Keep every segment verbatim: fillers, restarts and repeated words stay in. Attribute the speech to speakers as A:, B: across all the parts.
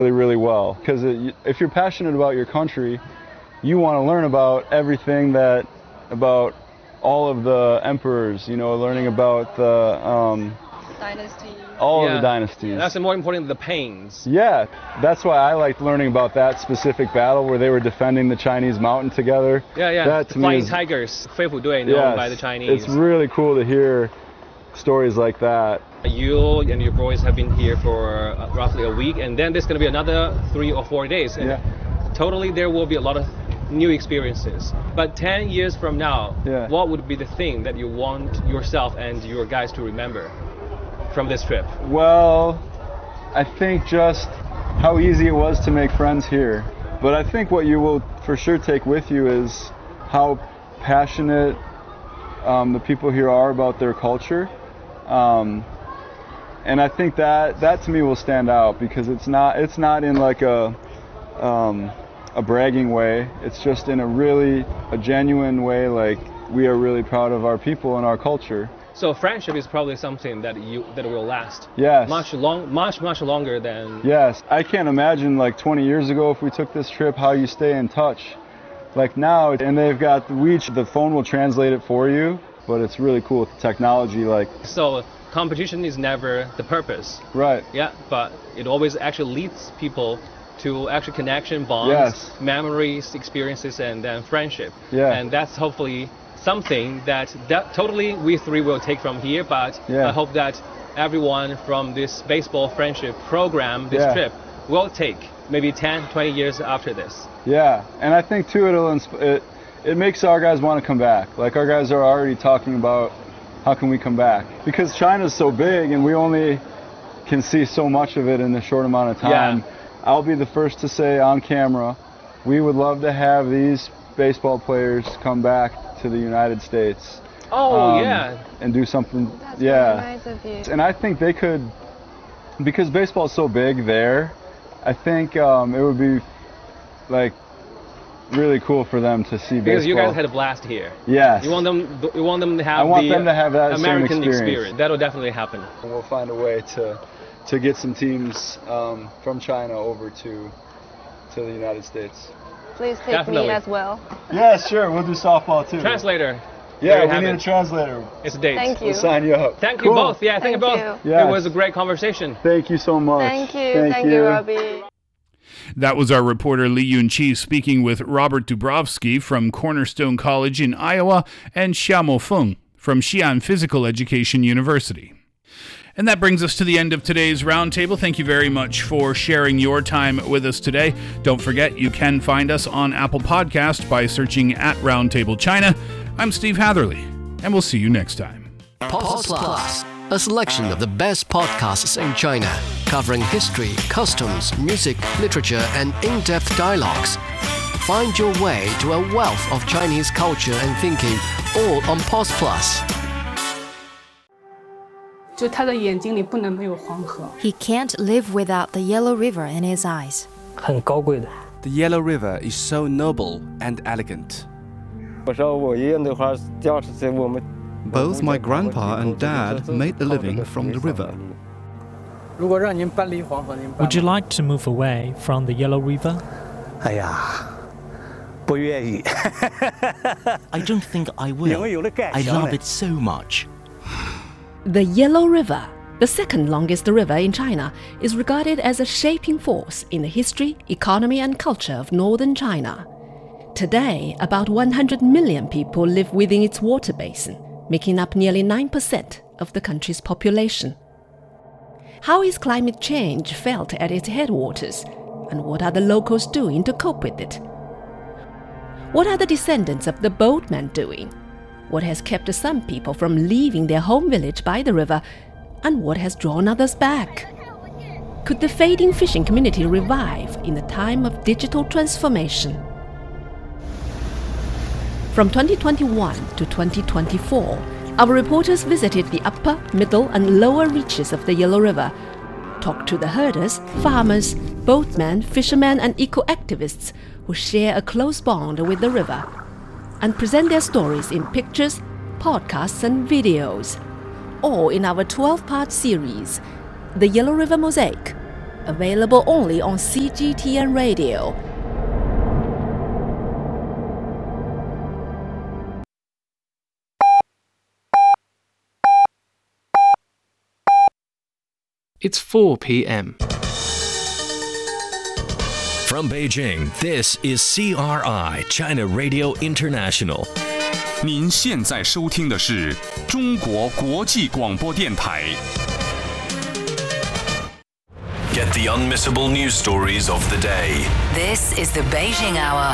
A: really, really well. Because if you're passionate about your country, you want to learn about everything that, about all of the emperors, you know, learning about the, um,
B: dynasty.
A: all
C: Yeah.
A: of the dynasties.
C: That's more important than the pains.
A: Yeah, that's why I liked learning about that specific battle where they were defending the Chinese mountain together.
C: Yeah, yeah.
A: That
C: the
A: to me
C: Flying
A: is,
C: Tigers, 飞虎队 known
A: yes,
C: by the Chinese.
A: it's really cool to hear stories like that.
C: You and your boys have been here for uh, roughly a week, and then there's going to be another three or four days. And
A: Yeah.
C: totally, there will be a lot of new experiences. But ten years from now,
A: Yeah.
C: what would be the thing that you want yourself and your guys to remember from this trip?
A: Well, I think just how easy it was to make friends here. But I think what you will for sure take with you is how passionate um, the people here are about their culture. Um, and I think that that to me will stand out because it's not it's not in like a um, a bragging way. It's just in a really a genuine way. Like we are really proud of our people and our culture.
C: So friendship is probably something that you that will last.
A: Yes.
C: Much long, much much longer than.
A: Yes, I can't imagine like twenty years ago if we took this trip how you stay in touch. Like now, and they've got the WeChat, the phone will translate it for you, but it's really cool with the technology. Like
C: So competition is never the purpose.
A: right.
C: Yeah, but it always actually leads people to actual connection, bonds,
A: Yes.
C: memories, experiences, and then friendship.
A: Yeah.
C: And that's hopefully something that, that totally we three will take from here, but
A: Yeah.
C: I hope that everyone from this baseball friendship program, this
A: Yeah.
C: trip, will take maybe ten, twenty years after this.
A: Yeah, and I think too it'll insp- it it makes our guys want to come back. Like our guys are already talking about how can we come back because China's so big and we only can see so much of it in a short amount of time.
C: Yeah.
A: I'll be the first to say on camera, we would love to have these baseball players come back to the United States.
C: Oh,
A: um,
C: yeah.
A: and do something.
B: That's
A: yeah.
B: very nice of you.
A: And I think they could, because baseball is so big there, I think um, it would be like really cool for them to see
C: Because
A: baseball.
C: you guys had a blast here.
A: Yes.
C: You want them, you want them to have
A: I want
C: the
A: them to have that same
C: American
A: experience.
C: That'll definitely happen.
A: And we'll find a way to to get some teams um, from China over to to the United States.
B: Please take
C: Definitely.
B: me as well.
A: Yeah, sure. We'll do softball too.
C: Translator. There
A: Yeah,
C: you
A: we
C: have
A: need
C: it.
A: a translator.
C: It's a date.
B: Thank you.
A: We'll sign you up.
C: Thank you
A: Cool.
C: both. Yeah, thank, you
B: Thank
C: both.
A: you. Yes.
C: It was a great conversation.
A: Thank you so much.
B: Thank you.
A: Thank,
B: Thank you, Robbie.
D: That was our reporter Li Yunqi speaking with Robert Dubrovsky from Cornerstone College in Iowa and Xiaomo Feng from Xi'an Physical Education University. And that brings us to the end of today's roundtable. Thank you very much for sharing your time with us today. Don't forget, you can find us on Apple Podcast by searching at Roundtable China. I'm Steve Hatherley, and we'll see you next time.
E: Pulse Plus, a selection of the best podcasts in China, covering history, customs, music, literature, and in-depth dialogues. Find your way to a wealth of Chinese culture and thinking, all on Pulse Plus.
F: 就他的眼睛里不能没有黄河。
G: He can't live without the Yellow River in his eyes.
H: 很高贵的。
I: The Yellow River is so noble and elegant.
H: 我说我爷爷那会儿就是在我们。
J: Both my grandpa and dad made a living from the river.
H: 如果让您搬离黄河，您搬。
K: Would you like to move away from the Yellow River?
H: 哎呀，不愿意。
L: I don't think I will.
H: 因为有了盖
L: I
H: 桥
L: love
H: 嘞
L: it so much.
M: The Yellow River, the second longest river in China, is regarded as a shaping force in the history, economy, and culture of northern China. Today, about one hundred million people live within its water basin, making up nearly nine percent of the country's population. How is climate change felt at its headwaters, and what are the locals doing to cope with it? What are the descendants of the boatmen doing? What has kept some people from leaving their home village by the river, and what has drawn others back? Could the fading fishing community revive in the time of digital transformation? From twenty twenty-one to twenty twenty-four, our reporters visited the upper, middle, and lower reaches of the Yellow River, talked to the herders, farmers, boatmen, fishermen, and eco-activists who share a close bond with the river, and present their stories in pictures, podcasts, and videos, all in our twelve-part series, The Yellow River Mosaic, available only on C G T N Radio.
N: It's four p m
O: From Beijing, this is C R I China Radio International.
P: 您现在收听的是中国国际广播电台。
O: Get the unmissable news stories of the day.
Q: This is the Beijing Hour.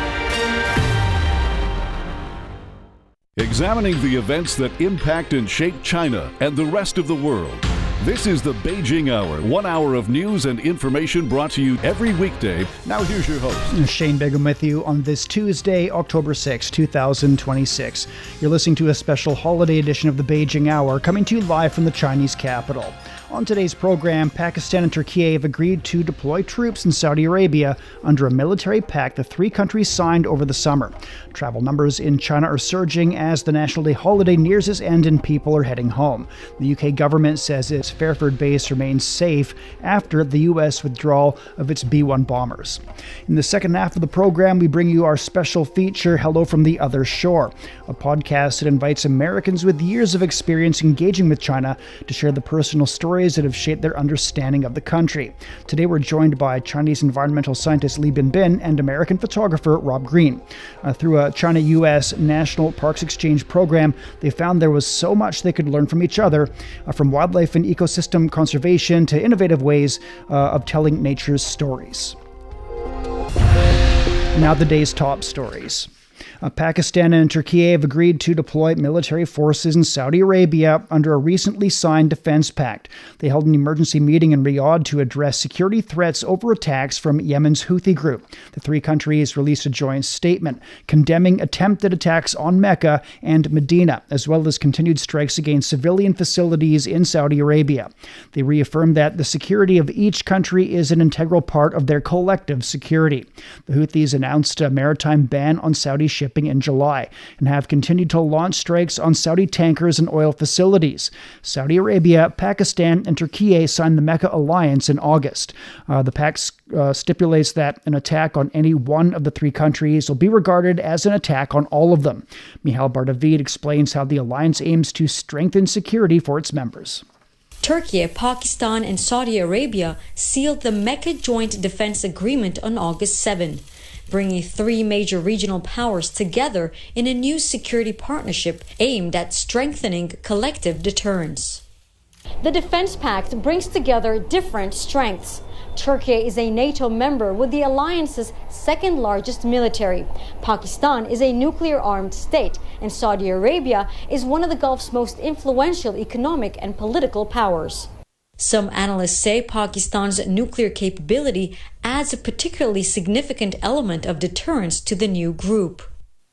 R: Examining the events that impact and shape China and the rest of the world. This is the Beijing Hour, one hour of news and information brought to you every weekday. Now here's your host.
S: Shane Bigham with you on this Tuesday, October sixth, twenty twenty-six. You're listening to a special holiday edition of the Beijing Hour, coming to you live from the Chinese capital. On today's program, Pakistan and Turkey have agreed to deploy troops in Saudi Arabia under a military pact the three countries signed over the summer. Travel numbers in China are surging as the National Day holiday nears its end and people are heading home. The U K government says its Fairford base remains safe after the U S withdrawal of its B one bombers. In the second half of the program, we bring you our special feature, Hello from the Other Shore, a podcast that invites Americans with years of experience engaging with China to share the personal stories that have shaped their understanding of the country. Today we're joined by Chinese environmental scientist Li Binbin and American photographer Rob Green. Uh, through a China-U S National Parks Exchange program, they found there was so much they could learn from each other, uh, from wildlife and ecosystem conservation to innovative ways uh, of telling nature's stories. Now the day's top stories. Uh, Pakistan and Turkey have agreed to deploy military forces in Saudi Arabia under a recently signed defense pact. They held an emergency meeting in Riyadh to address security threats over attacks from Yemen's Houthi group. The three countries released a joint statement condemning attempted attacks on Mecca and Medina, as well as continued strikes against civilian facilities in Saudi Arabia. They reaffirmed that the security of each country is an integral part of their collective security. The Houthis announced a maritime ban on Saudi shipping in July and have continued to launch strikes on Saudi tankers and oil facilities. Saudi Arabia, Pakistan, and Turkey signed the Mecca alliance in August. Uh, the pact uh, stipulates that an attack on any one of the three countries will be regarded as an attack on all of them. Michal Bardavid explains how the alliance aims to strengthen security for its members.
T: Turkey, Pakistan, and Saudi Arabia sealed the Mecca Joint Defense Agreement on August seventh. Bringing three major regional powers together in a new security partnership aimed at strengthening collective deterrence. The Defense Pact brings together different strengths. Turkey is a NATO member with the alliance's second largest military. Pakistan is a nuclear-armed state, and Saudi Arabia is one of the Gulf's most influential economic and political powers. Some analysts say Pakistan's nuclear capability adds a particularly significant element of deterrence to the new group.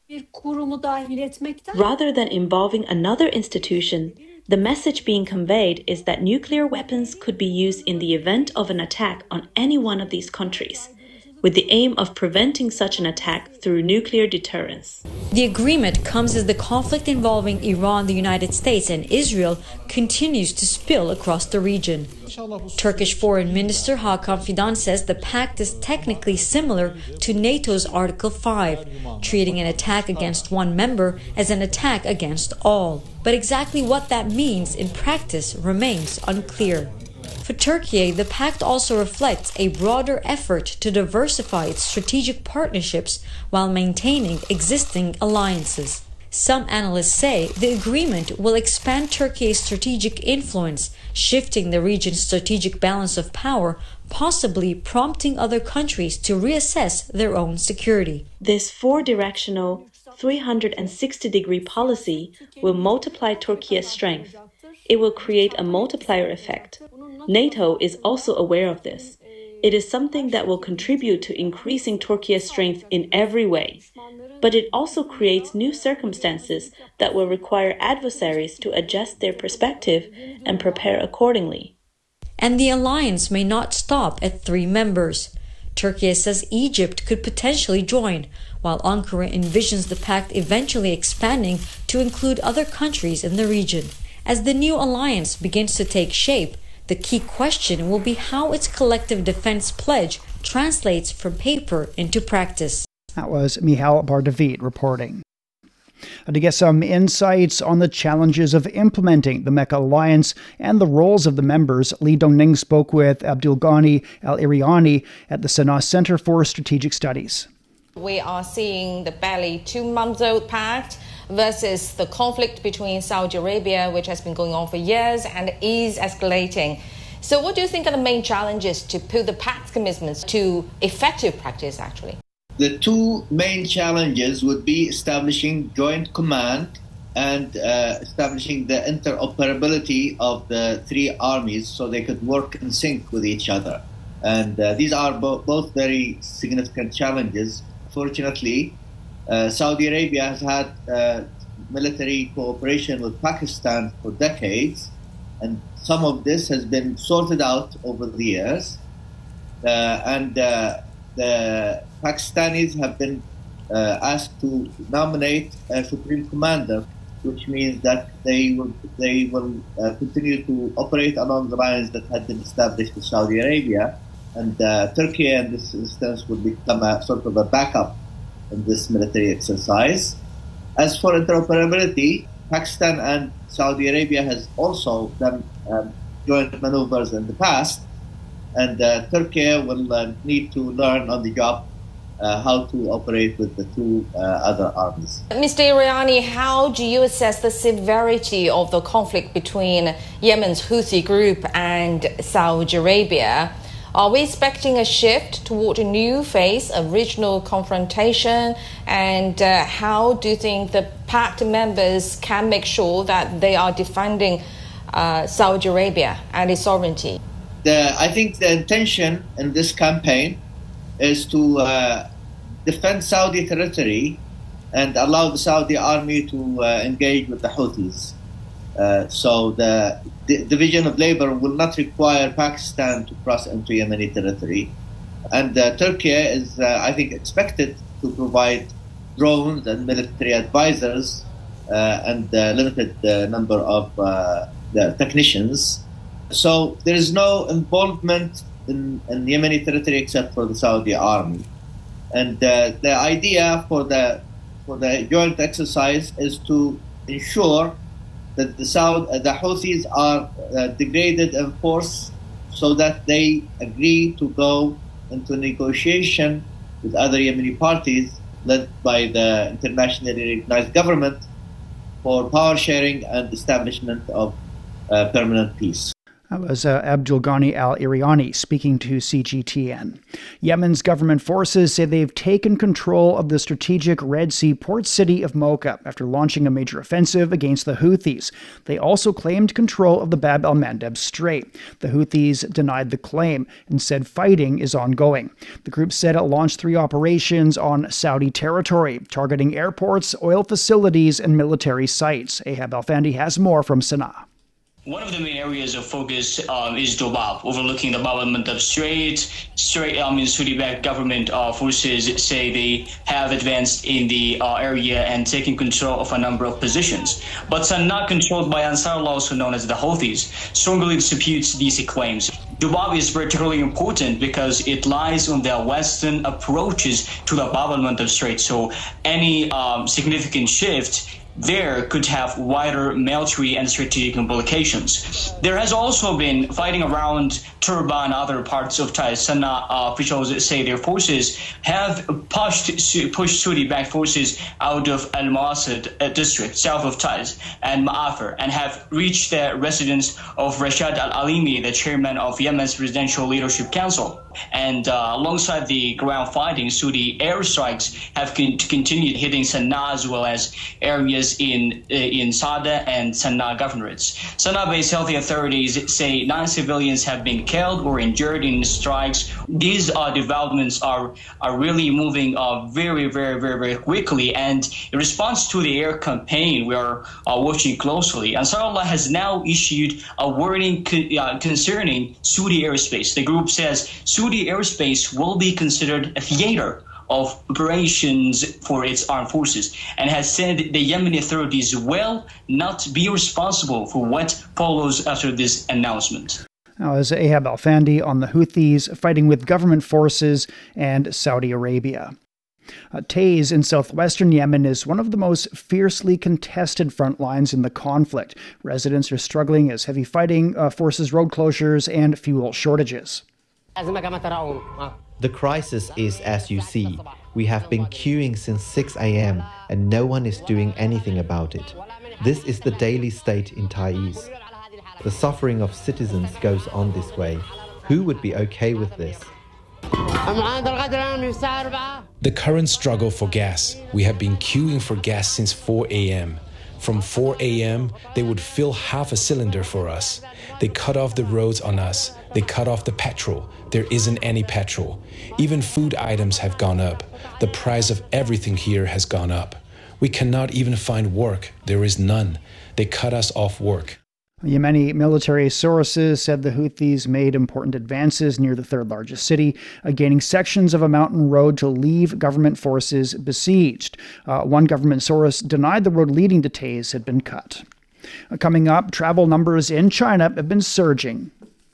U: Rather than involving another institution, the message being conveyed is that nuclear weapons could be used in the event of an attack on any one of these countries, with the aim of preventing such an attack through nuclear deterrence.
T: The agreement comes as the conflict involving Iran, the United States, and Israel continues to spill across the region. Turkish Foreign Minister Hakan Fidan says the pact is technically similar to NATO's Article five, treating an attack against one member as an attack against all. But exactly what that means in practice remains unclear. For Turkey, the pact also reflects a broader effort to diversify its strategic partnerships while maintaining existing alliances. Some analysts say the agreement will expand Turkey's strategic influence, shifting the region's strategic balance of power, possibly prompting other countries to reassess their own security.
U: This four-directional, three hundred sixty degree policy will multiply Turkey's strength. It will create a multiplier effect. NATO is also aware of this. It is something that will contribute to increasing Turkey's strength in every way. But it also creates new circumstances that will require adversaries to adjust their perspective and prepare accordingly.
T: And the alliance may not stop at three members. Turkey says Egypt could potentially join, while Ankara envisions the pact eventually expanding to include other countries in the region. As the new alliance begins to take shape, The key question will be how its collective defense pledge translates from paper into practice.
S: That was Michal Bar-David reporting. And to get some insights on the challenges of implementing the Mecca Alliance and the roles of the members, Li Dongning spoke with Abdulghani Al-Iriani at the Sanaa Center for Strategic Studies.
C: We are seeing the barely two-month-old pact versus the conflict between Saudi Arabia, which has been going on for years and is escalating. So what do you think are the main challenges to put the pact commitments to effective practice, actually?
V: The two main challenges would be establishing joint command and uh, establishing the interoperability of the three armies so they could work in sync with each other. And uh, these are bo- both very significant challenges. Fortunately, uh, Saudi Arabia has had uh, military cooperation with Pakistan for decades, and some of this has been sorted out over the years. Uh, and uh, the Pakistanis have been uh, asked to nominate a supreme commander, which means that they will they will uh, continue to operate along the lines that had been established in Saudi Arabia, and uh, Turkey in this instance would become a sort of a backup in this military exercise. As for interoperability, Pakistan and Saudi Arabia has also done um, joint maneuvers in the past, and uh, Turkey will uh, need to learn on the job Uh, how to operate with the two uh, other armies.
C: Mister Iriani, how do you assess the severity of the conflict between Yemen's Houthi group and Saudi Arabia? Are we expecting a shift toward a new phase of regional confrontation? And uh, how do you think the pact members can make sure that they are defending uh, Saudi Arabia and its sovereignty?
V: The, I think the intention in this campaign is to uh, defend Saudi territory and allow the Saudi army to uh, engage with the Houthis. Uh, so the, the division of labor will not require Pakistan to cross into Yemeni territory. And uh, Turkey is, uh, I think, expected to provide drones and military advisors uh, and a limited uh, number of uh, the technicians. So there is no involvement In, in Yemeni territory except for the Saudi army, and uh, the idea for the for the joint exercise is to ensure that the Saudi, uh, the Houthis are uh, degraded in force, so that they agree to go into negotiation with other Yemeni parties led by the internationally recognized government for power sharing and establishment of uh, permanent peace.
S: That was uh, Abdulghani Al-Iriani speaking to C G T N. Yemen's government forces say they've taken control of the strategic Red Sea port city of Mocha after launching a major offensive against the Houthis. They also claimed control of the Bab el-Mandeb Strait. The Houthis denied the claim and said fighting is ongoing. The group said it launched three operations on Saudi territory, targeting airports, oil facilities, and military sites. Ahab Alfandi has more from Sanaa.
W: One of the main areas of focus um, is Dobab, overlooking the Bab el-Mandeb Strait. Strait, I mean, Saudi-backed government uh, forces say they have advanced in the uh, area and taken control of a number of positions. But Sanaa, controlled by Ansarullah, also known as the Houthis, strongly disputes these claims. Dobab is particularly important because it lies on the western approaches to the Bab el-Mandeb Strait. So any um, significant shift there could have wider military and strategic implications. There has also been fighting around Turba and other parts of Taiz. Sanaa uh, officials say their forces have pushed pushed Saudi-backed forces out of Al Mawasad uh, district, south of Taiz, and Ma'afar, and have reached the residence of Rashad Al-Alimi, the chairman of Yemen's Presidential Leadership Council. And uh, alongside the ground fighting, Saudi airstrikes have con- continued hitting Sanaa as well as areas in uh, in Sada and Sanaa governorates. Sanaa-based health authorities say nine civilians have been killed or injured in strikes. These uh, developments are are really moving uh, very, very, very, very quickly. And in response to the air campaign, we are uh, watching closely. Ansarullah has now issued a warning co- uh, concerning Saudi airspace. The group says Saudi airspace will be considered a theater of operations for its armed forces, and has said the Yemeni authorities will not be responsible for what follows after this announcement.
S: Now, as Ahab Al-Fandi on the Houthis fighting with government forces and Saudi Arabia. Uh, Taiz in southwestern Yemen is one of the most fiercely contested front lines in the conflict. Residents are struggling as heavy fighting uh, forces road closures and fuel shortages.
A: The crisis is as you see. We have been queuing since six a.m. and no one is doing anything about it. This is the daily state in Taiz. The suffering of citizens goes on this way. Who would be okay with this?
B: The current struggle for gas. We have been queuing for gas since four a.m. From four a.m., they would fill half a cylinder for us. They cut off the roads on us. They cut off the petrol. There isn't any petrol. Even food items have gone up. The price of everything here has gone up. We cannot even find work. There is none. They cut us off work.
S: Yemeni military sources said the Houthis made important advances near the third largest city, uh, gaining sections of a mountain road to leave government forces besieged. Uh, one government source denied the road leading to Taiz had been cut. Uh, coming up, travel numbers in China have been surging.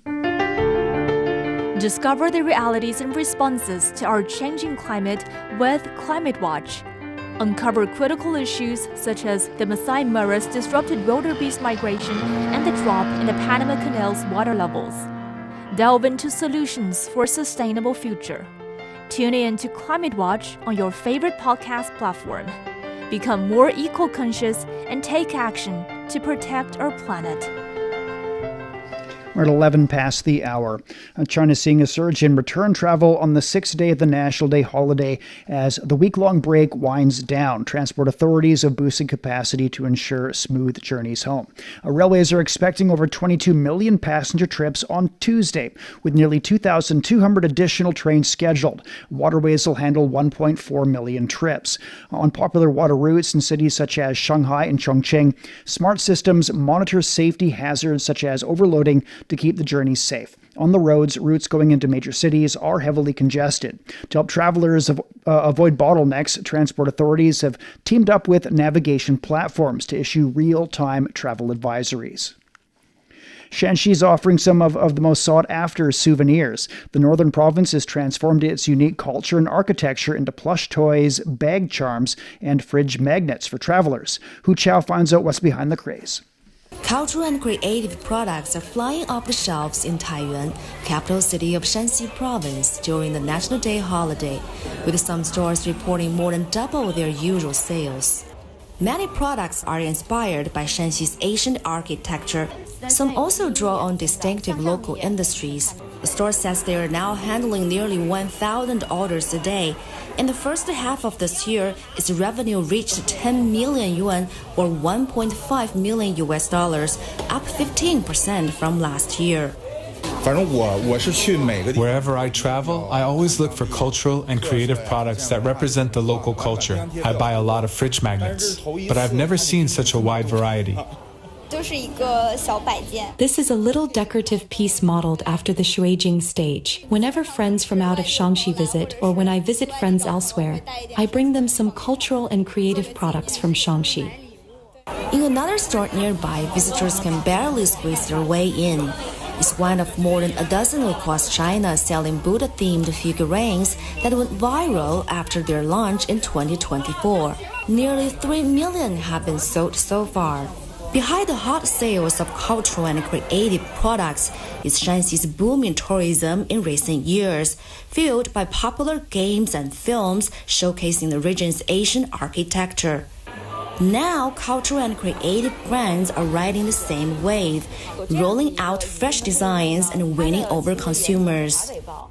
D: Discover the realities and responses to our changing climate with Climate Watch. Uncover critical issues such as the Masai Mara's disrupted wildebeest migration and the drop in the Panama Canal's water levels. Delve into solutions for a sustainable future. Tune in to Climate Watch on your favorite podcast platform. Become more eco-conscious and take action to protect our planet.
S: We're at eleven past the hour. Uh, China is seeing a surge in return travel on the sixth day of the National Day holiday as the week-long break winds down. Transport authorities have boosted capacity to ensure smooth journeys home. Uh, railways are expecting over twenty-two million passenger trips on Tuesday, with nearly two thousand two hundred additional trains scheduled. Waterways will handle one point four million trips. On popular water routes in cities such as Shanghai and Chongqing, smart systems monitor safety hazards such as overloading to keep the journeys safe. On the roads, routes going into major cities are heavily congested. To help travelers av- uh, avoid bottlenecks, transport authorities have teamed up with navigation platforms to issue real-time travel advisories. Shanxi is offering some of, of the most sought-after souvenirs. The northern province has transformed its unique culture and architecture into plush toys, bag charms, and fridge magnets for travelers. Hu Chao finds out what's behind the craze.
X: Cultural and creative products are flying off the shelves in Taiyuan, capital city of Shanxi province, during the National Day holiday, with some stores reporting more than double their usual sales. Many products are inspired by Shanxi's ancient architecture. Some also draw on distinctive local industries. The store says they are now handling nearly one thousand orders a day. In the first half of this year, its revenue reached ten million yuan, or one point five million U S dollars, up fifteen percent from last year.
Y: Wherever I travel, I always look for cultural and creative products that represent the local culture. I buy a lot of fridge magnets, but I've never seen such a wide variety.
Z: This is a little decorative piece modeled after the Shuijing stage. Whenever friends from out of Shanxi visit, or when I visit friends elsewhere, I bring them some cultural and creative products from Shanxi.
X: In another store nearby, visitors can barely squeeze their way in. It's one of more than a dozen across China selling Buddha-themed figurines that went viral after their launch in twenty twenty-four. Nearly three million have been sold so far. Behind the hot sales of cultural and creative products is Shanxi's booming tourism in recent years, fueled by popular games and films showcasing the region's ancient architecture. Now, cultural and creative brands are riding the same wave, rolling out fresh designs and winning over consumers.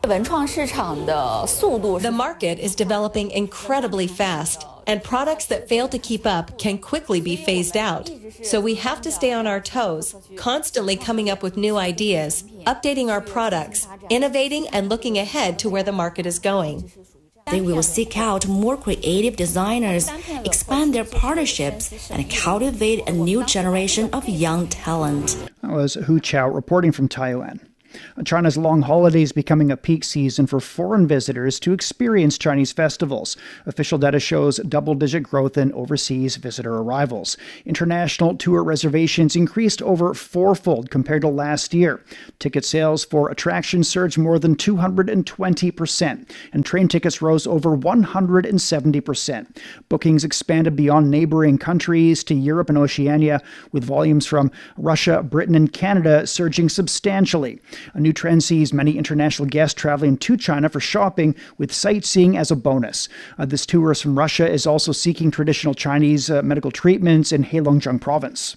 Z: The market is developing incredibly fast, and products that fail to keep up can quickly be phased out. So we have to stay on our toes, constantly coming up with new ideas, updating our products, innovating, and looking ahead to where the market is going.
X: They will seek out more creative designers, expand their partnerships, and cultivate a new generation of young talent.
S: That was Hu Chao reporting from Taiyuan. China's long holidays becoming a peak season for foreign visitors to experience Chinese festivals. Official data shows double-digit growth in overseas visitor arrivals. International tour reservations increased over fourfold compared to last year. Ticket sales for attractions surged more than two hundred twenty percent, and train tickets rose over one hundred seventy percent. Bookings expanded beyond neighboring countries to Europe and Oceania, with volumes from Russia, Britain, and Canada surging substantially. A new trend sees many international guests traveling to China for shopping, with sightseeing as a bonus. Uh, this tourist from Russia is also seeking traditional Chinese uh, medical treatments in Heilongjiang province.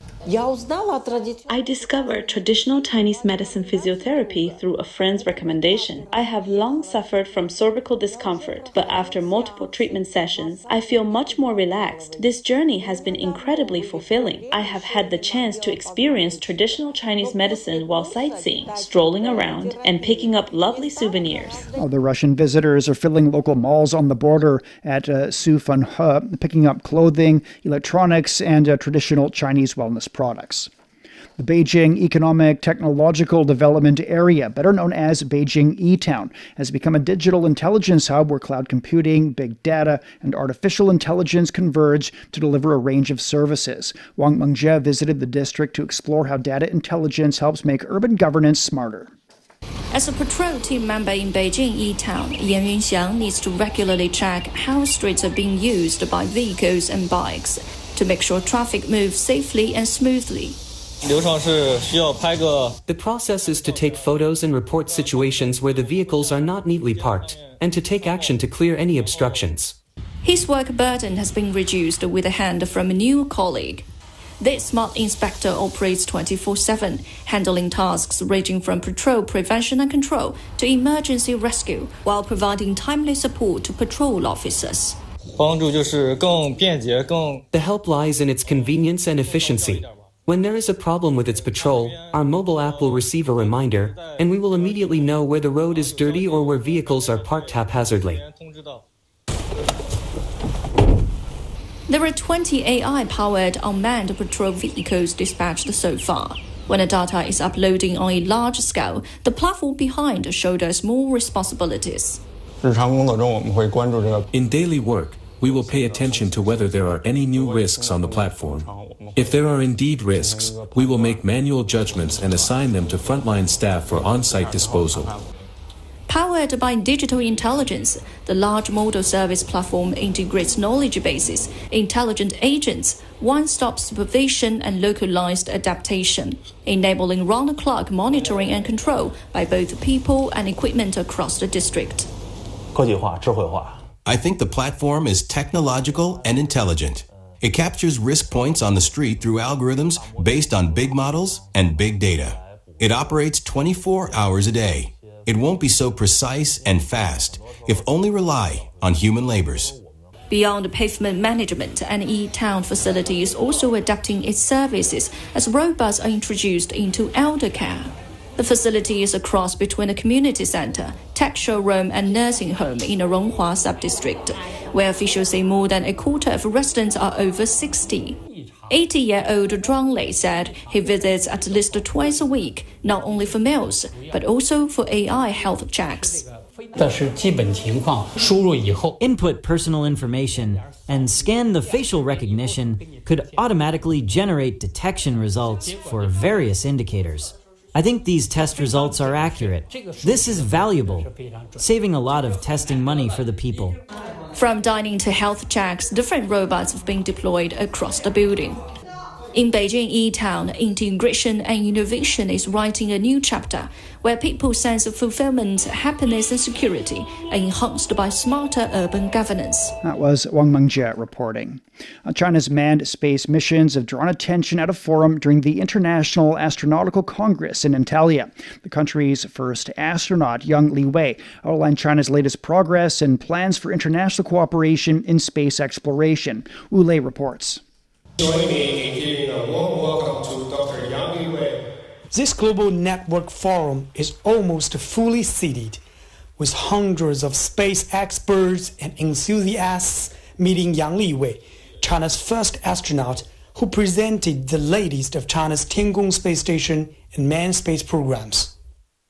U: I discovered traditional Chinese medicine physiotherapy through a friend's recommendation. I have long suffered from cervical discomfort, but after multiple treatment sessions, I feel much more relaxed. This journey has been incredibly fulfilling. I have had the chance to experience traditional Chinese medicine while sightseeing, strolling around, and picking up lovely souvenirs.
S: Oh, the Russian visitors are filling local malls on the border at uh, Sufanhe, picking up clothing, electronics, and uh, traditional Chinese wellness products. The Beijing Economic Technological Development Area, better known as Beijing E-Town, has become a digital intelligence hub where cloud computing, big data, and artificial intelligence converge to deliver a range of services. Wang Mengjie visited the district to explore how data intelligence helps make urban governance smarter.
D: As a patrol team member in Beijing E-Town, Yan Yunxiang needs to regularly check how streets are being used by vehicles and bikes to make sure traffic moves safely and smoothly.
E: The process is to take photos and report situations where the vehicles are not neatly parked, and to take action to clear any obstructions.
D: His work burden has been reduced with a hand from a new colleague. This smart inspector operates twenty-four seven, handling tasks ranging from patrol prevention and control to emergency rescue, while providing timely support to patrol officers.
E: The help lies in its convenience and efficiency. When there is a problem with its patrol, our mobile app will receive a reminder, and we will immediately know where the road is dirty or where vehicles are parked haphazardly.
D: There are twenty A I-powered unmanned patrol vehicles dispatched so far. When the data is uploading on a large scale, the platform behind shoulders more responsibilities.
B: In daily work, we will pay attention to whether there are any new risks on the platform. If there are indeed risks, we will make manual judgments and assign them to frontline staff for on-site disposal.
D: Powered by digital intelligence, the large model service platform integrates knowledge bases, intelligent agents, one-stop supervision, and localized adaptation, enabling round-the-clock monitoring and control by both people and equipment across the district.
F: I think the platform is technological and intelligent. It captures risk points on the street through algorithms based on big models and big data. It operates twenty-four hours a day. It won't be so precise and fast if only rely on human labors.
D: Beyond pavement management, an E-Town facility is also adapting its services as robots are introduced into elder care. The facility is a cross between a community center, tech showroom, and nursing home in the Ronghua sub-district, where officials say more than a quarter of residents are over sixty. eighty-year-old Zhuang Lei said he visits at least twice a week, not only for meals, but also for A I health checks.
G: Input personal information and scan the facial recognition could automatically generate detection results for various indicators. I think these test results are accurate. This is valuable, saving a lot of testing money for the people.
D: From dining to health checks, different robots have been deployed across the building. In Beijing E-Town, integration and innovation is writing a new chapter where people's sense of fulfillment, happiness, and security are enhanced by smarter urban governance.
S: That was Wang Mengjie reporting. Uh, China's manned space missions have drawn attention at a forum during the International Astronautical Congress in Antalya. The country's first astronaut, Yang Liwei, outlined China's latest progress and plans for international cooperation in space exploration. Wu Lei reports.
I: Join me in giving a warm welcome to Doctor Yang Liwei.
J: This global network forum is almost fully seated, with hundreds of space experts and enthusiasts meeting Yang Liwei, China's first astronaut who presented the latest of China's Tiangong space station and manned space programs.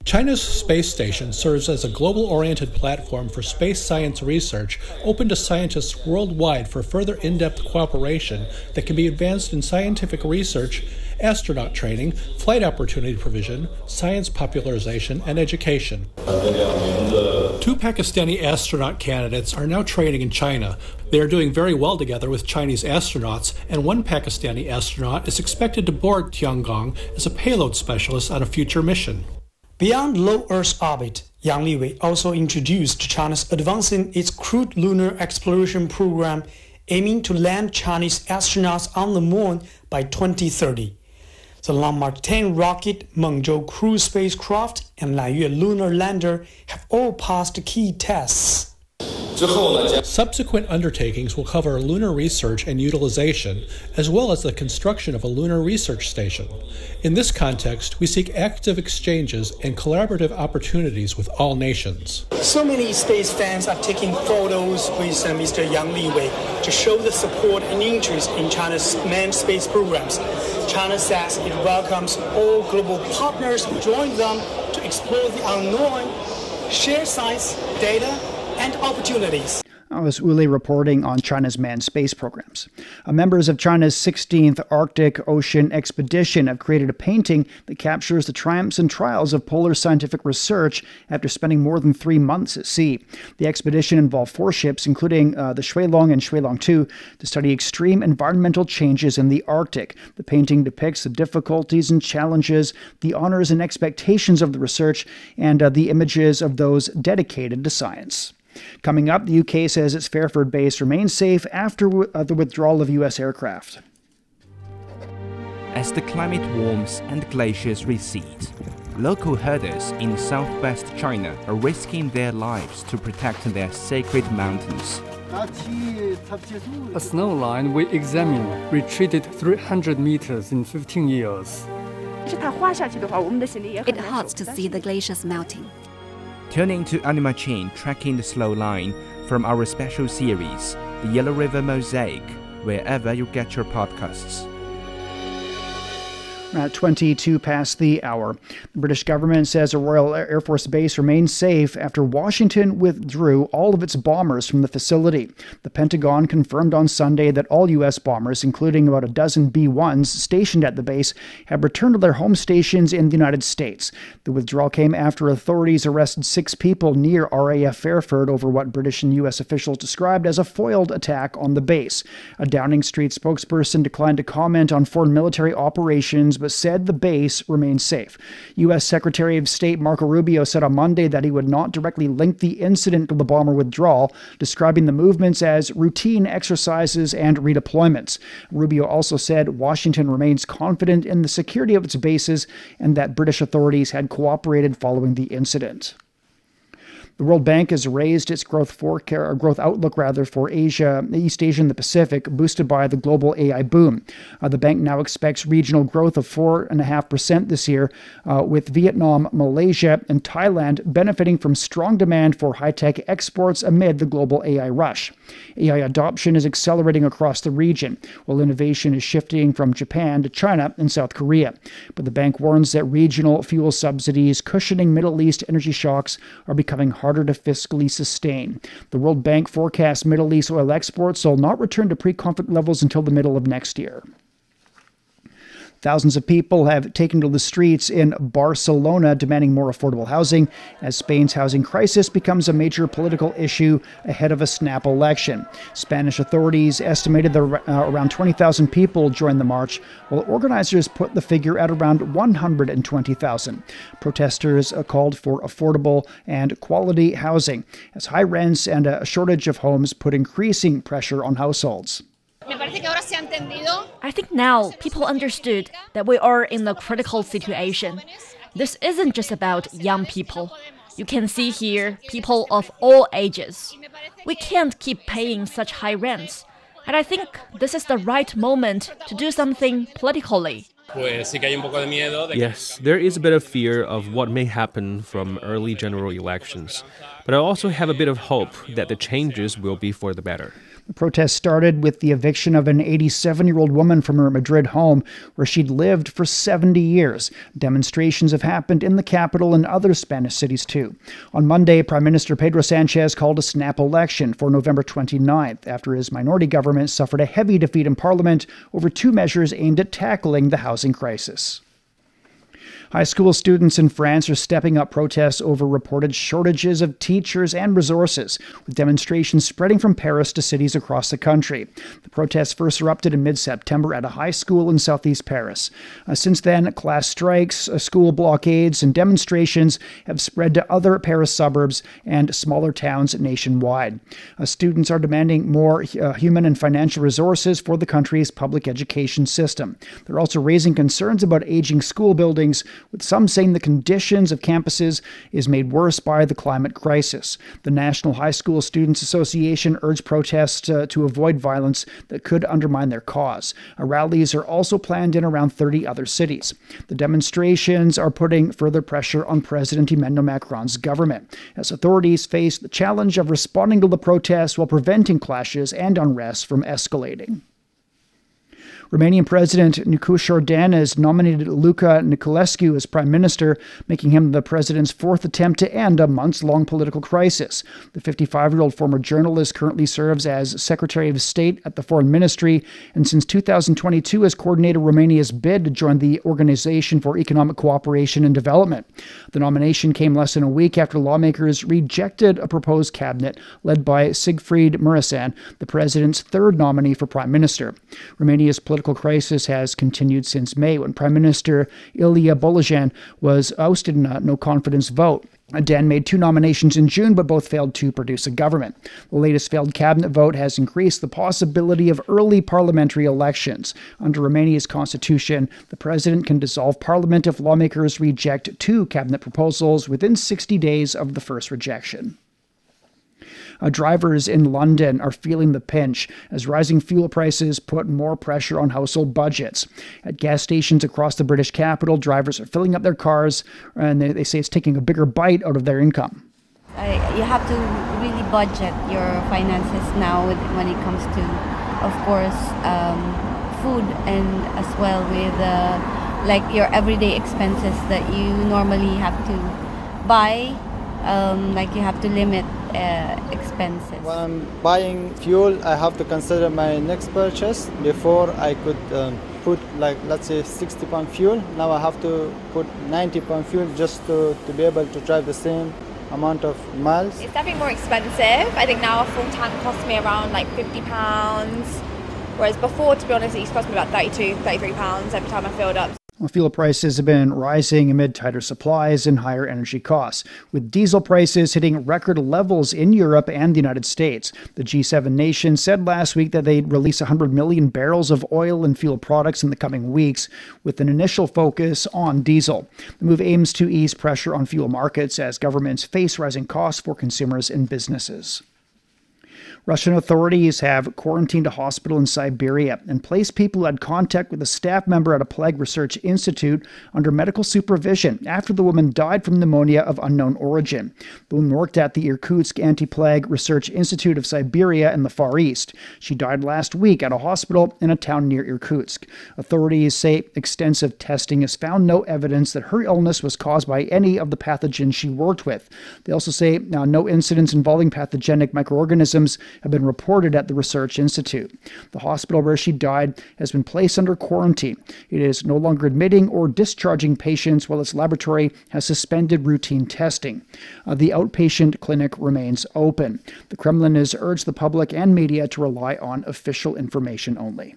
H: China's space station serves as a global-oriented platform for space science research open to scientists worldwide for further in-depth cooperation that can be advanced in scientific research, astronaut training, flight opportunity provision, science popularization, and education. Two Pakistani astronaut candidates are now training in China. They are doing very well together with Chinese astronauts, and one Pakistani astronaut is expected to board Tiangong as a payload specialist on a future mission.
J: Beyond low Earth orbit, Yang Liwei also introduced China's advancing its crewed lunar exploration program, aiming to land Chinese astronauts on the moon by twenty thirty. The Long March ten rocket, Mengzhou crew spacecraft, and Lanyue lunar lander have all passed key tests.
H: Subsequent undertakings will cover lunar research and utilization, as well as the construction of a lunar research station. In this context, we seek active exchanges and collaborative opportunities with all nations.
J: So many space fans are taking photos with uh, Mister Yang Liwei to show the support and interest in China's manned space programs. China says it welcomes all global partners to join them to explore the unknown, share science, data, and opportunities.
S: That was Uli reporting on China's manned space programs. Uh, members of China's sixteenth Arctic Ocean Expedition have created a painting that captures the triumphs and trials of polar scientific research after spending more than three months at sea. The expedition involved four ships, including uh, the Shuilong and Shuilong two, to study extreme environmental changes in the Arctic. The painting depicts the difficulties and challenges, the honors and expectations of the research, and uh, the images of those dedicated to science. Coming up, the U K says its Fairford base remains safe after w- uh, the withdrawal of U S aircraft.
K: As the climate warms and glaciers recede, local herders in southwest China are risking their lives to protect their sacred mountains.
L: A snow line we examined retreated three hundred meters in fifteen years.
M: It hurts to see the glaciers melting.
K: Tune in to Anima Chain Tracking the Slow Line from our special series, The Yellow River Mosaic, wherever you get your podcasts.
S: At twenty-two past the hour, the British government says a Royal Air Force base remains safe after Washington withdrew all of its bombers from the facility. The Pentagon confirmed on Sunday that all U S bombers, including about a dozen B ones stationed at the base, have returned to their home stations in the United States. The withdrawal came after authorities arrested six people near R A F Fairford over what British and U S officials described as a foiled attack on the base. A Downing Street spokesperson declined to comment on foreign military operations, but said the base remains safe. U S Secretary of State Marco Rubio said on Monday that he would not directly link the incident to the bomber withdrawal, describing the movements as routine exercises and redeployments. Rubio also said Washington remains confident in the security of its bases and that British authorities had cooperated following the incident. The World Bank has raised its growth forecast, growth outlook rather, for Asia, East Asia and the Pacific, boosted by the global A I boom. Uh, the bank now expects regional growth of four point five percent this year, uh, with Vietnam, Malaysia, and Thailand benefiting from strong demand for high-tech exports amid the global A I rush. A I adoption is accelerating across the region, while innovation is shifting from Japan to China and South Korea. But the bank warns that regional fuel subsidies cushioning Middle East energy shocks are becoming harder to fiscally sustain. The World Bank forecasts Middle East oil exports will not return to pre-conflict levels until the middle of next year. Thousands of people have taken to the streets in Barcelona demanding more affordable housing as Spain's housing crisis becomes a major political issue ahead of a snap election. Spanish authorities estimated that uh, around twenty thousand people joined the march, while organizers put the figure at around one hundred twenty thousand. Protesters uh, called for affordable and quality housing, as high rents and a shortage of homes put increasing pressure on households.
D: I think now people understood that we are in a critical situation. This isn't just about young people. You can see here people of all ages. We can't keep paying such high rents. And I think this is the right moment to do something politically.
N: Yes, there is a bit of fear of what may happen from early general elections. But I also have a bit of hope that the changes will be for the better.
S: The protest started with the eviction of an eighty-seven-year-old woman from her Madrid home, where she'd lived for seventy years. Demonstrations have happened in the capital and other Spanish cities too. On Monday, Prime Minister Pedro Sanchez called a snap election for November twenty-ninth after his minority government suffered a heavy defeat in parliament over two measures aimed at tackling the housing crisis. High school students in France are stepping up protests over reported shortages of teachers and resources, with demonstrations spreading from Paris to cities across the country. The protests first erupted in mid-September at a high school in southeast Paris. Uh, since then, class strikes, uh, school blockades, and demonstrations have spread to other Paris suburbs and smaller towns nationwide. Uh, students are demanding more uh, human and financial resources for the country's public education system. They're also raising concerns about aging school buildings, with some saying the conditions of campuses is made worse by the climate crisis. The National High School Students Association urged protests uh, to avoid violence that could undermine their cause. Uh, rallies are also planned in around thirty other cities. The demonstrations are putting further pressure on President Emmanuel Macron's government, as authorities face the challenge of responding to the protests while preventing clashes and unrest from escalating. Romanian President Nicolae Jordan has nominated Luca Niculescu as prime minister, making him the president's fourth attempt to end a months-long political crisis. The fifty-five-year-old former journalist currently serves as Secretary of State at the Foreign Ministry, and since two thousand twenty-two has coordinated Romania's bid to join the Organization for Economic Cooperation and Development. The nomination came less than a week after lawmakers rejected a proposed cabinet led by Siegfried Mureșan, the president's third nominee for prime minister. Romania's political crisis has continued since May, when Prime Minister Ilie Bolojan was ousted in a no-confidence vote. Dan made two nominations in June, but both failed to produce a government. The latest failed cabinet vote has increased the possibility of early parliamentary elections. Under Romania's constitution, the president can dissolve parliament if lawmakers reject two cabinet proposals within sixty days of the first rejection. Uh, drivers in London are feeling the pinch as rising fuel prices put more pressure on household budgets. At gas stations across the British capital, drivers are filling up their cars, and they, they say it's taking a bigger bite out of their income.
C: Uh, you have to really budget your finances now with, when it comes to, of course, um, food, and as well with uh, like your everyday expenses that you normally have to buy. Um, like you have to limit uh, expenses.
O: When I'm buying fuel, I have to consider my next purchase. Before I could um, put like, let's say sixty pound fuel. Now I have to put ninety pound fuel just to, to be able to drive the same amount of miles.
P: It's definitely more expensive. I think now a full tank costs me around like fifty pounds. Whereas before, to be honest, it used to cost me about thirty-two, thirty-three pounds every time I filled up.
S: Well, fuel prices have been rising amid tighter supplies and higher energy costs, with diesel prices hitting record levels in Europe and the United States. The G seven nations said last week that they'd release one hundred million barrels of oil and fuel products in the coming weeks, with an initial focus on diesel. The move aims to ease pressure on fuel markets as governments face rising costs for consumers and businesses. Russian authorities have quarantined a hospital in Siberia and placed people who had contact with a staff member at a plague research institute under medical supervision after the woman died from pneumonia of unknown origin. The woman worked at the Irkutsk Anti-Plague Research Institute of Siberia in the Far East. She died last week at a hospital in a town near Irkutsk. Authorities say extensive testing has found no evidence that her illness was caused by any of the pathogens she worked with. They also say uh, no incidents involving pathogenic microorganisms have been reported at the research institute. The hospital where she died has been placed under quarantine. It is no longer admitting or discharging patients, while its laboratory has suspended routine testing. Uh, the outpatient clinic remains open. The Kremlin has urged the public and media to rely on official information only.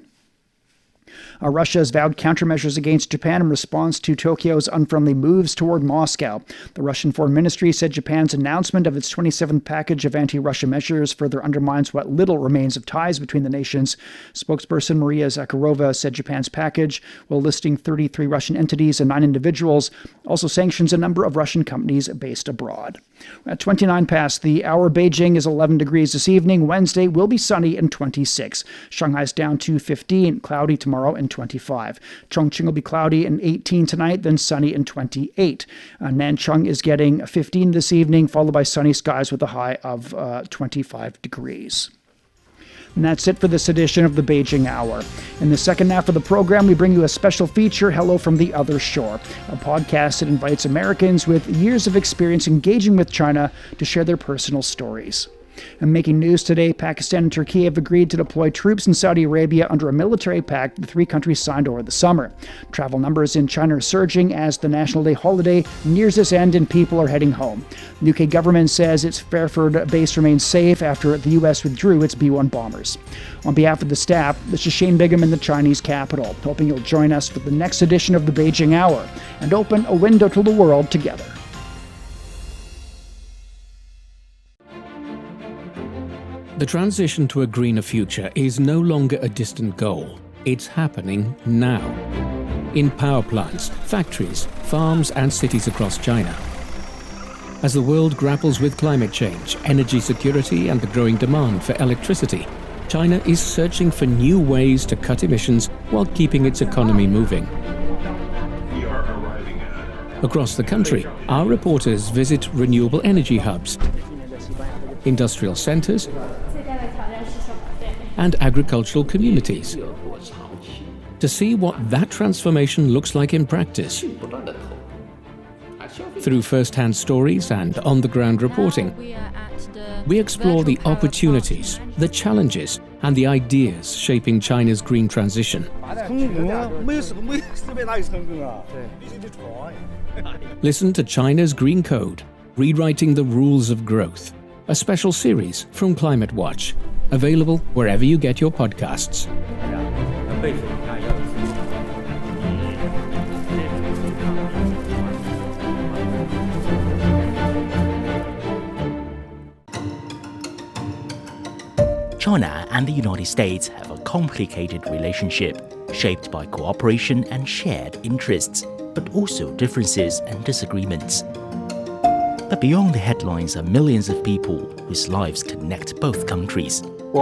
S: Uh, Russia has vowed countermeasures against Japan in response to Tokyo's unfriendly moves toward Moscow. The Russian Foreign Ministry said Japan's announcement of its twenty-seventh package of anti-Russia measures further undermines what little remains of ties between the nations. Spokesperson Maria Zakharova said Japan's package, while listing thirty-three Russian entities and nine individuals, also sanctions a number of Russian companies based abroad. At twenty-nine past the hour, Beijing is eleven degrees this evening. Wednesday will be sunny and twenty-six. Shanghai's down to fifteen, cloudy tomorrow and twenty-five. Chongqing will be cloudy and eighteen tonight, then sunny and twenty-eight. Uh, Nanchang is getting fifteen this evening, followed by sunny skies with a high of uh, twenty-five degrees. And that's it for this edition of the Beijing Hour. In the second half of the program, we bring you a special feature, Hello from the Other Shore, a podcast that invites Americans with years of experience engaging with China to share their personal stories. And making news today, Pakistan and Turkey have agreed to deploy troops in Saudi Arabia under a military pact the three countries signed over the summer. Travel numbers in China are surging as the National Day holiday nears its end and people are heading home. The U K government says its Fairford base remains safe after the U S withdrew its B one bombers. On behalf of the staff, this is Shane Bigham in the Chinese capital, hoping you'll join us for the next edition of the Beijing Hour and open a window to the world together.
A: The transition to a greener future is no longer a distant goal. It's happening now. In power plants, factories, farms, and cities across China. As the world grapples with climate change, energy security, and the growing demand for electricity, China is searching for new ways to cut emissions while keeping its economy moving. Across the country, our reporters visit renewable energy hubs, industrial centers, and agricultural communities to see what that transformation looks like in practice. Through first-hand stories and on-the-ground reporting, we explore the opportunities, the challenges, and the ideas shaping China's green transition. Listen to China's Green Code, Rewriting the Rules of Growth, a special series from Climate Watch, available wherever you get your podcasts.
Q: China and the United States have a complicated relationship, shaped by cooperation and shared interests, but also differences and disagreements. But beyond the headlines are millions of people whose lives connect both countries.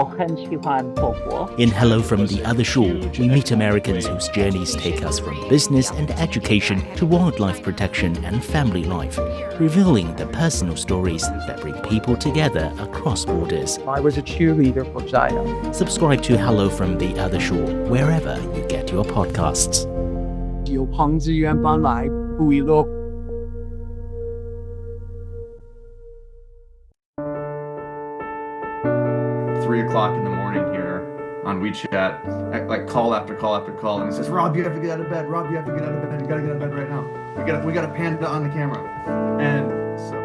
Q: In Hello from the Other Shore, we meet Americans whose journeys take us from business and education to wildlife protection and family life, revealing the personal stories that bring people together across borders.
R: I was a cheerleader for China.
Q: Subscribe to Hello from the Other Shore wherever you get your podcasts.
R: 有朋自远方来，不亦乐乎。
T: Three o'clock in the morning here on WeChat, like call after call after call, and it says, "Rob, you have to get out of bed. Rob, you have to get out of bed. You gotta get out of bed right now. We got we got a panda on the camera," and so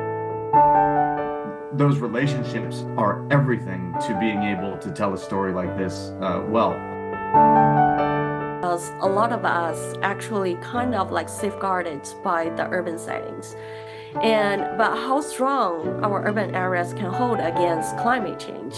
T: those relationships are everything to being able to tell a story like this uh, well.
V: Because a lot of us actually kind of like safeguarded by the urban settings. And but how strong our urban areas can hold against climate change.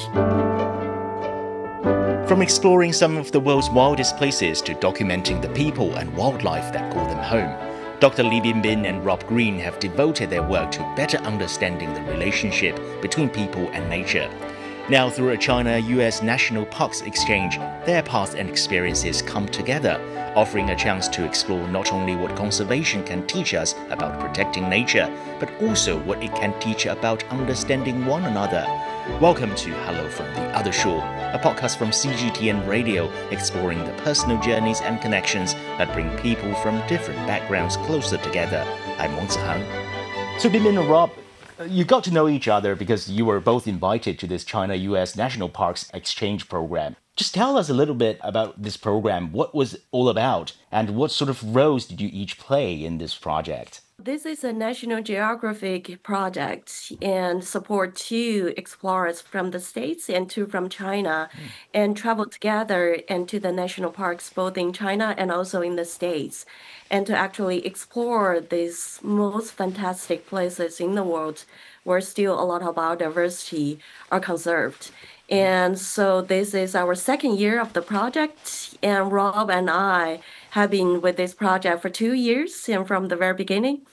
Q: From exploring some of the world's wildest places to documenting the people and wildlife that call them home, Doctor Li Binbin and Rob Green have devoted their work to better understanding the relationship between people and nature. Now, through a China-U S National Parks exchange, their paths and experiences come together, offering a chance to explore not only what conservation can teach us about protecting nature, but also what it can teach about understanding one another. Welcome to Hello from the Other Shore, a podcast from C G T N Radio, exploring the personal journeys and connections that bring people from different backgrounds closer together. I'm Wang Zihang. So, Binbin and Rob, you got to know each other because you were both invited to this China-U S National Parks exchange program. Just tell us a little bit about this program, what was it all about, and what sort of roles did you each play in this project?
V: This is a National Geographic project and support two explorers from the States and two from China mm. and travel together into the national parks, both in China and also in the States, and to actually explore these most fantastic places in the world where still a lot of biodiversity are conserved. And so this is our second year of the project, and Rob and I have been with this project for two years and from the very beginning.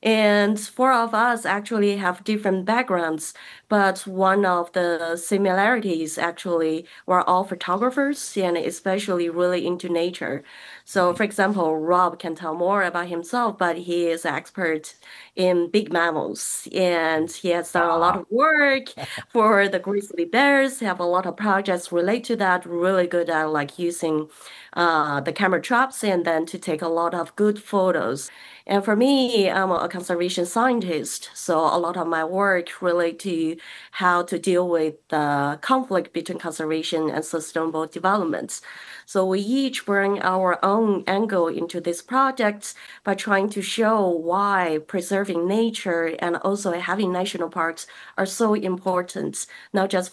V: And four of us actually have different backgrounds, but one of the similarities actually, we're all photographers and especially really into nature. So for example, Rob can tell more about himself, but he is expert in big mammals and he has done a lot of work for the grizzly bears, have a lot of projects relate to that, really good at like using uh, the camera traps and then to take a lot of good photos. And for me, I'm a conservation scientist, so a lot of my work relate to how to deal with the conflict between conservation and sustainable development. So we each bring our own angle into this project by trying to show why preserving nature and also having national parks are so important, not just